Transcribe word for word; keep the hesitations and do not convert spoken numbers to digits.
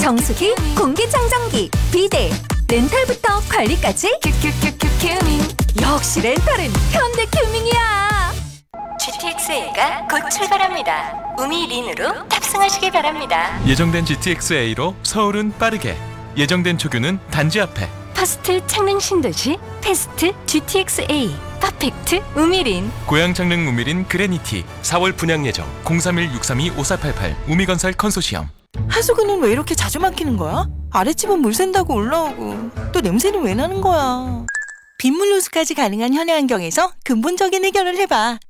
정수기, 공기청정기, 비데, 렌탈부터 관리까지 큐큐큐큐 큐밍. 역시 렌탈은 현대큐밍이야. 지티엑스에이가 곧 출발합니다. 우미린으로 탑승하시기 바랍니다. 예정된 지티엑스에이로 서울은 빠르게, 예정된 초규는 단지 앞에. 퍼스트 창릉 신도시 패스트 지티엑스에이 퍼펙트 우미린. 고양 창릉 우미린 그레니티 사월 분양 예정. 공삼일 육삼이 오사팔팔 우미건설 컨소시엄. 하수구는 왜 이렇게 자주 막히는 거야? 아랫집은 물 샌다고 올라오고 또 냄새는 왜 나는 거야? 빗물 호수까지 가능한 현해 환경에서 근본적인 해결을 해봐.